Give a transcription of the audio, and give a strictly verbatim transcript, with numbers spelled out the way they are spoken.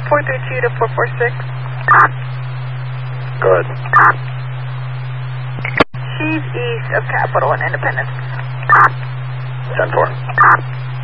four three two to four four six. Good. She's east of Capitol and Independence. ten four.